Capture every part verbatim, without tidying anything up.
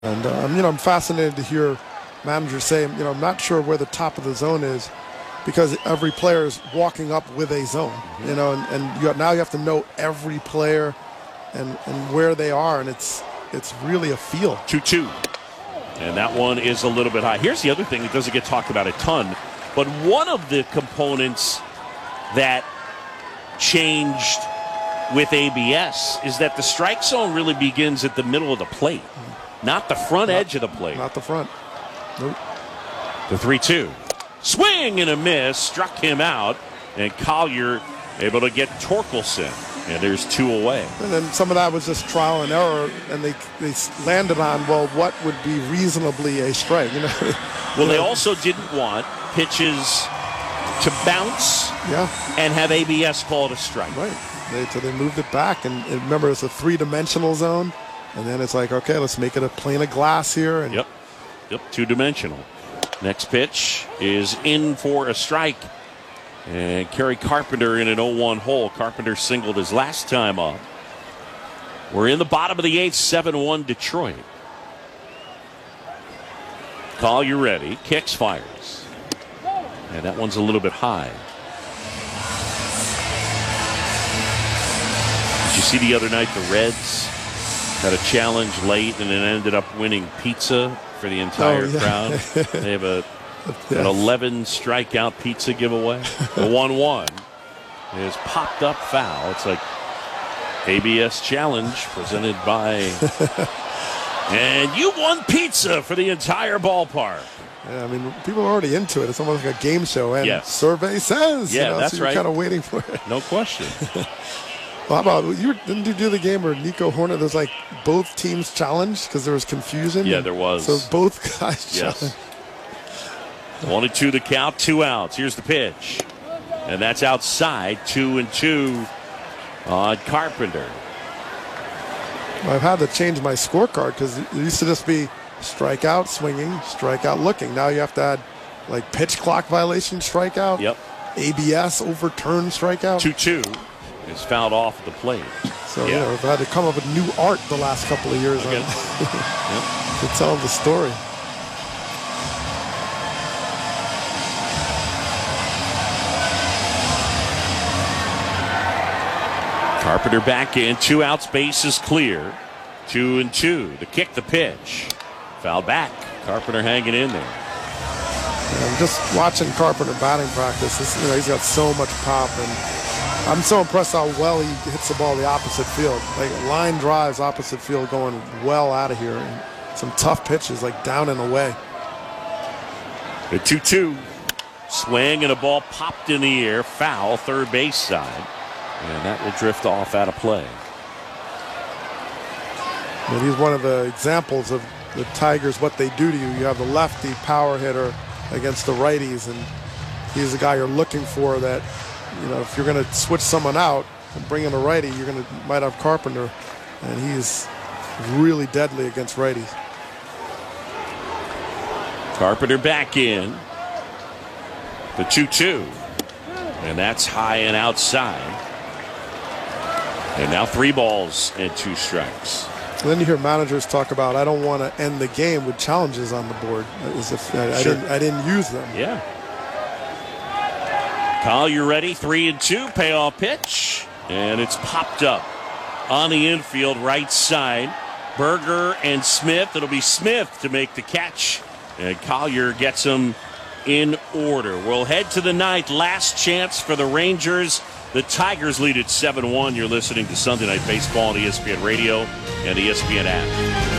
And, uh, you know, I'm fascinated to hear managers say, you know, I'm not sure where the top of the zone is because every player is walking up with a zone, mm-hmm. you know, and, and you, now you have to know every player and, and where they are, and it's it's really a feel. two two. And that one is a little bit high. Here's the other thing that doesn't get talked about a ton, but one of the components that changed with A B S is that the strike zone really begins at the middle of the plate, not the front not, edge of the plate. Not the front. Nope. The three two. Swing and a miss. Struck him out. And Collier able to get Torkelson. And there's two away. And then some of that was just trial and error. And they, they landed on, well, what would be reasonably a strike? You know. Well, they also didn't want pitches to bounce yeah. and have A B S call it a strike. Right. They, so they moved it back. And, and remember, it's a three-dimensional zone. And then it's like, okay, let's make it a plane of glass here. And yep. Yep, two-dimensional. Next pitch is in for a strike. And Kerry Carpenter in an oh one hole. Carpenter singled his last time up. We're in the bottom of the eighth, seven one Detroit. Collier ready. Kicks, fires. And that one's a little bit high. Did you see the other night the Reds had a challenge late and then ended up winning pizza for the entire oh, yeah. crowd? They have a yeah. an eleven strikeout pizza giveaway. The one one is popped up foul. It's like A B S challenge presented by and you won pizza for the entire ballpark. Yeah, I mean, people are already into it. It's almost like a game show. And yes. survey says. Yeah, you know, that's so you're right. kind of waiting for it. No question. Well, how about you? Didn't you do the game where Nico Horner? There's like both teams challenged because there was confusion. Yeah, there was. So both guys yes. challenged. One and two the count, two outs. Here's the pitch, and that's outside. Two and two on Carpenter. Well, I've had to change my scorecard because it used to just be strikeout, swinging, strikeout, looking. Now you have to add like pitch clock violation, strikeout. Yep. A B S overturned strikeout. two two. Is fouled off the plate. So, yeah. you know, I've had to come up with new art the last couple of years okay. on, yep. to tell the story. Carpenter back in. Two outs, base is clear. Two and two. The kick, the pitch. Foul back. Carpenter hanging in there. I'm just watching Carpenter batting practice. This, you know, he's got so much pop, and I'm so impressed how well he hits the ball the opposite field. Like line drives opposite field going well out of here. And some tough pitches like down and away. The two two. Swing and a ball popped in the air. Foul, third base side. And that will drift off out of play. And he's one of the examples of the Tigers, what they do to you. You have the lefty power hitter against the righties, and he's the guy you're looking for that, you know, if you're going to switch someone out and bring in a righty, you're going to might have Carpenter, and he's really deadly against righties. Carpenter back in. The two two. And that's high and outside. And now three balls and two strikes. And then you hear managers talk about, I don't want to end the game with challenges on the board. As if I, I, sure. didn't, I didn't use them. Yeah. Collier ready, three and two, payoff pitch, and it's popped up on the infield right side. Berger and Smith. It'll be Smith to make the catch, and Collier gets him in order. We'll head to the ninth. Last chance for the Rangers. The Tigers lead at seven one. You're listening to Sunday Night Baseball on E S P N Radio and the E S P N app.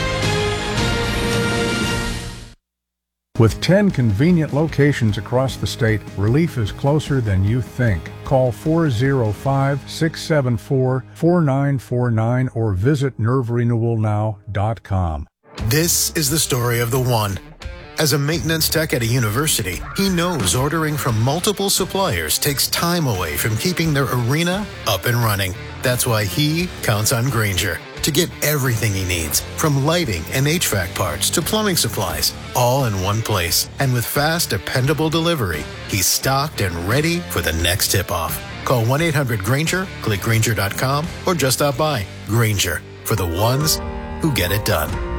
With ten convenient locations across the state, relief is closer than you think. Call four oh five, six seven four, four nine four nine or visit nerve renewal now dot com. This is the story of the one. As a maintenance tech at a university, he knows ordering from multiple suppliers takes time away from keeping their arena up and running. That's why he counts on Grainger to get everything he needs, from lighting and H V A C parts to plumbing supplies, all in one place. And with fast, dependable delivery, he's stocked and ready for the next tip-off. Call one eight hundred Grainger, click Grainger dot com, or just stop by. Grainger, for the ones who get it done.